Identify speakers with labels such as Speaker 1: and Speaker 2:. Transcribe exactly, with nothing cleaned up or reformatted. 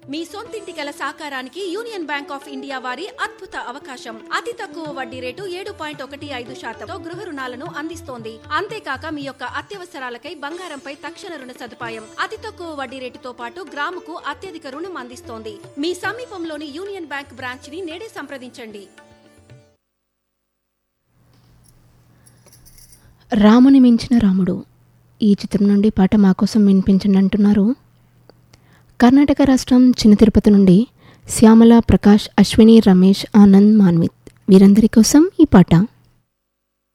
Speaker 1: మీ సొంతింటి కల సాకారానికి union bank of India వారి అద్భుత అవకాశం. అతి తక్కువ వడ్డీ రేటు ఏడు పాయింట్ ఒకటి ఐదు శాతంతో గృహ రుణాలను అందిస్తోంది. అంతేకాక మీ యొక్క అత్యవసరాలకై బంగారంపై తక్షణ రుణ సదుపాయం. అతి తక్కువ వడ్డీ రేటుతో పాటు గ్రాముకు అత్యధిక రుణం అందిస్తోంది. మీ సమీపంలోని యూనియన్ బ్యాంక్ బ్రాంచ్ ని నేడే సంప్రదించండి.
Speaker 2: రాముని మించిన రాముడు ఈ చిత్రం నుండి పాట మా కోసం వినిపించండి అంటున్నారు. కర్ణాటక రాష్ట్రం చిన్న తిరుపతి నుండి శ్యామల, ప్రకాష్, అశ్విని, రమేష్, ఆనంద్, మాన్విత్ వీరందరి కోసం ఈ పాట.